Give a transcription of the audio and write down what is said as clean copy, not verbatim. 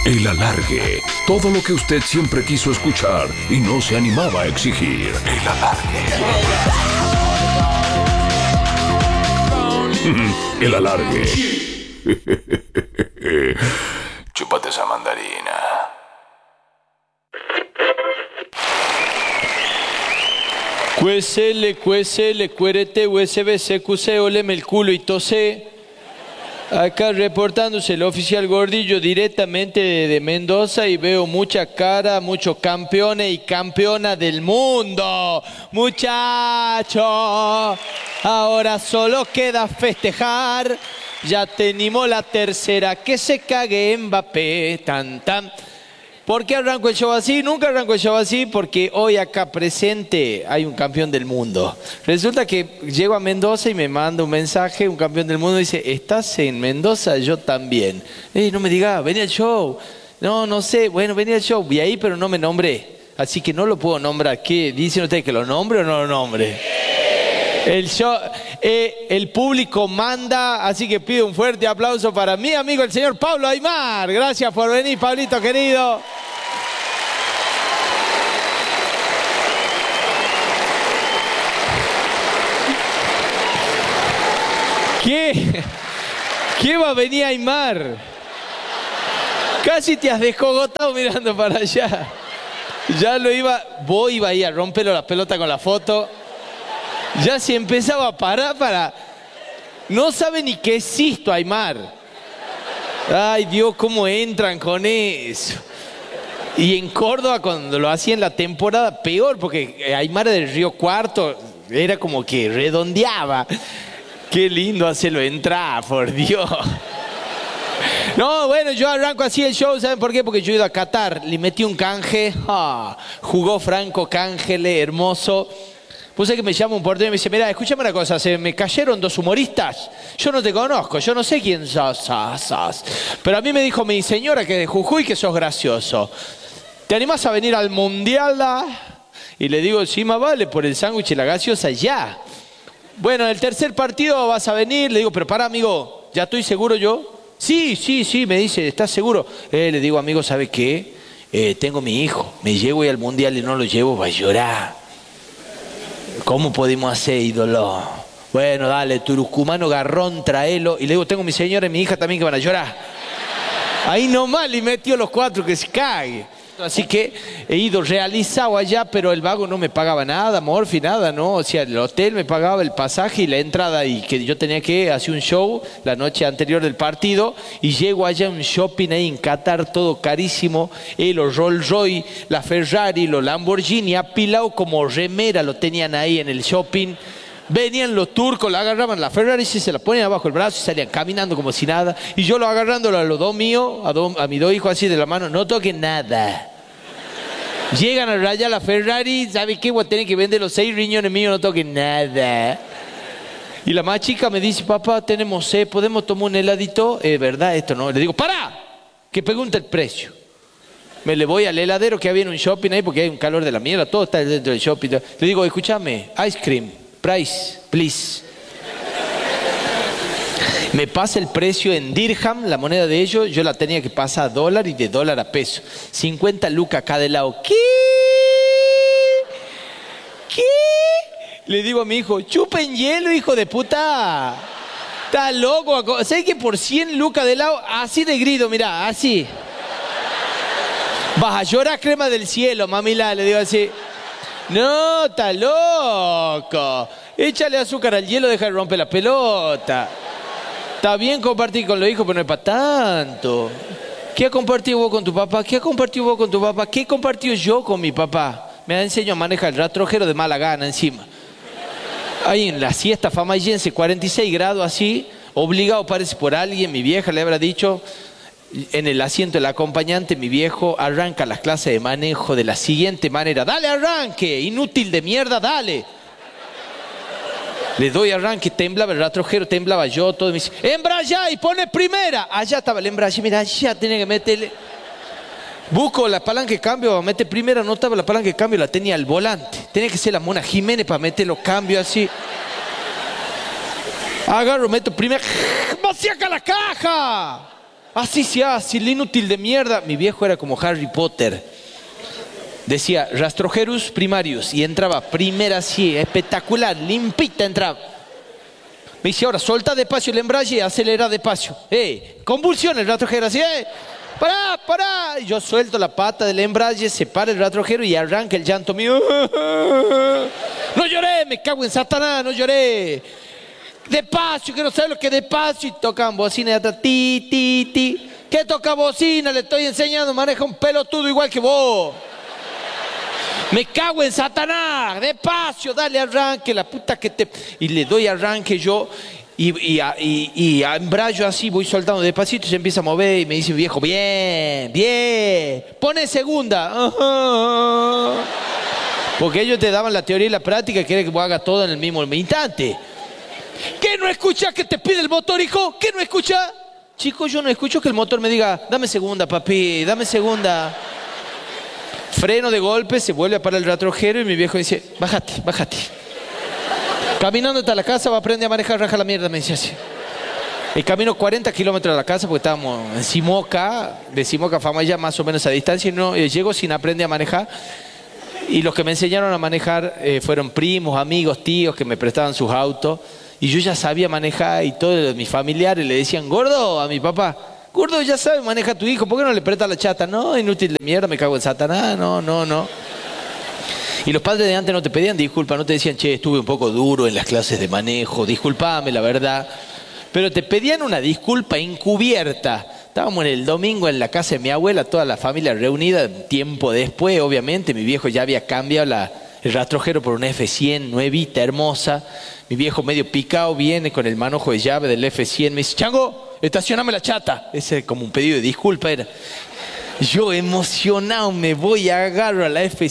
El alargue. Todo lo que usted siempre quiso escuchar y no se animaba a exigir. El alargue. El alargue. Chúpate esa mandarina. Cuesele, cuérete, USB, CQC, oleme el culo y tose. Acá reportándose el oficial Gordillo directamente de Mendoza y veo mucha cara, muchos campeones y campeonas del mundo. Muchachos, ahora solo queda festejar. Ya tenemos la tercera, que se cague Mbappé, tan tan. ¿Por qué arranco el show así? Nunca arranco el show así porque hoy acá presente hay un campeón del mundo. Resulta que llego a Mendoza y me manda un mensaje, un campeón del mundo, y dice, ¿estás en Mendoza? Yo también. No me diga, vení al show. No sé, bueno, vení al show. Vi ahí, pero no me nombré. Así que no lo puedo nombrar. ¿Qué? ¿Dicen ustedes que lo nombre o no lo nombre? El show, el público manda, así que pido un fuerte aplauso para mi amigo el señor Pablo Aimar. Gracias por venir, Pablito querido. ¿Qué va a venir Aimar? Casi te has descogotado mirando para allá. Ya lo vos iba ahí a romperlo la pelota con la foto. Ya se empezaba a parar para... No sabe ni que existo, Aimar. Ay, Dios, cómo entran con eso. Y en Córdoba, cuando lo hacía en la temporada, peor, porque Aimar del Río Cuarto era como que redondeaba. Qué lindo hacerlo entrar, por Dios. No, bueno, yo arranco así el show, ¿saben por qué? Porque yo he ido a Qatar, le metí un canje, jugó Franco Cángele, hermoso. Puse que me llama un portero y me dice, mira, escúchame una cosa, se me cayeron dos humoristas, yo no te conozco, yo no sé quién sos. Pero a mí me dijo mi señora que de Jujuy que sos gracioso. ¿Te animás a venir al Mundial? Y le digo, sí, más vale, por el sándwich y la gaseosa ya. Bueno, en el tercer partido vas a venir, le digo, pero para, amigo, ¿ya estoy seguro yo? Sí, me dice, ¿estás seguro? Le digo, amigo, ¿sabe qué? Tengo mi hijo, me llevo al Mundial y no lo llevo, va a llorar. ¿Cómo podemos hacer, ídolo? Bueno, dale, turucumano, garrón, traelo. Y le digo, tengo mi señora y mi hija también que van a llorar. Ahí nomás le metió los cuatro que se cague. Así que he ido realizado allá, pero el vago no me pagaba nada, Morfi, nada, ¿no? O sea, el hotel me pagaba el pasaje y la entrada, y que yo tenía que hacer un show la noche anterior del partido, y llego allá a un shopping ahí en Qatar, todo carísimo, los Rolls Royce, la Ferrari, los Lamborghini, apilado como remera lo tenían ahí en el shopping. Venían los turcos, la agarraban la Ferrari, se la ponían abajo el brazo y salían caminando como si nada. Y yo lo agarrándolo a los dos míos, a mis dos hijos así de la mano, no toquen nada. Llegan a rayar la Ferrari, ¿sabe qué? Voy a tener que vender los 6 riñones míos, no toquen nada. Y la más chica me dice, papá, tenemos sed, ¿podemos tomar un heladito? ¿Verdad? Esto no. Le digo, ¡para! Que pregunte el precio. Me le voy al heladero que había en un shopping ahí, porque hay un calor de la mierda, todo está dentro del shopping. Le digo, escúchame, ice cream. Price, please. Me pasa el precio en dirham, la moneda de ellos, yo la tenía que pasar a dólar y de dólar a peso. 50 lucas cada de lado. ¿Qué? Le digo a mi hijo, chupen hielo, hijo de puta. Está loco. ¿Sabes que por 100 lucas de lado, así de grito, mirá, así? Vas a llorar, crema del cielo, mamila, le digo así. No, está loco. Échale azúcar al hielo, deja de romper la pelota. Está bien compartir con los hijos, pero no es para tanto. ¿Qué has compartido vos con tu papá? ¿Qué has compartido vos con tu papá? ¿Qué he compartido yo con mi papá? Me ha enseñado a manejar el rastrojero de mala gana encima. Ahí en la siesta famayense, 46 grados así, obligado parece por alguien, mi vieja le habrá dicho... En el asiento del acompañante, mi viejo arranca las clases de manejo de la siguiente manera. ¡Dale arranque! Inútil de mierda, dale. Le doy arranque, temblaba el rastrojero, temblaba yo, todo. Me dice, ¡embraya! Y pone primera. Allá estaba el embrague, mira, allá tenía que meterle. Busco la palanca de cambio, mete primera, no estaba la palanca de cambio, la tenía al volante. Tenía que ser la Mona Jiménez para meter los cambios así. Agarro, meto primera. ¡Vaciaca la caja! Así se hace, el inútil de mierda. Mi viejo era como Harry Potter. Decía, rastrojerus primarius. Y entraba primera así, espectacular, limpita entraba. Me dice, ahora, solta despacio el embrague y acelera despacio. Convulsiona el rastrojero así, pará. Y yo suelto la pata del embrague, se para el rastrojero y arranca el llanto mío. No lloré, me cago en Satanás, no lloré. Despacio, que no sabes lo que es despacio. Y tocan bocina de atrás, ti. ¿Qué toca bocina? Le estoy enseñando, maneja un pelotudo igual que vos. Me cago en Satanás, despacio, dale arranque, la puta que te... Y le doy arranque yo y embrayo así, voy soltando despacito y se empieza a mover y me dice, viejo, bien, pone segunda. Porque ellos te daban la teoría y la práctica y quieren que vos hagas todo en el mismo instante. ¿Qué no escuchas que te pide el motor, hijo? ¿Qué no escuchas? Chico, yo no escucho que el motor me diga, dame segunda, papi, dame segunda. Freno de golpe, se vuelve a parar el rastrojero y mi viejo dice, bájate. Caminando hasta la casa, va a aprender a manejar, raja la mierda, me dice así. Y camino 40 kilómetros a la casa porque estábamos en Simoca, de Simoca a Famaya, más o menos a distancia, y no, llego sin aprender a manejar. Y los que me enseñaron a manejar fueron primos, amigos, tíos que me prestaban sus autos. Y yo ya sabía manejar y todos mis familiares le decían, gordo, a mi papá. Gordo, ya sabe, maneja a tu hijo, ¿por qué no le prestas la chata? No, inútil de mierda, me cago en Satanás, no. Y los padres de antes no te pedían disculpas, no te decían, che, estuve un poco duro en las clases de manejo, disculpame, la verdad. Pero te pedían una disculpa encubierta. Estábamos en el domingo en la casa de mi abuela, toda la familia reunida, tiempo después, obviamente, mi viejo ya había cambiado el rastrojero por una F100 nuevita, hermosa. Mi viejo medio picado viene con el manojo de llave del F100, me dice, Chango, estacioname la chata. Ese como un pedido de disculpa era. Yo emocionado me voy, agarro a la F100.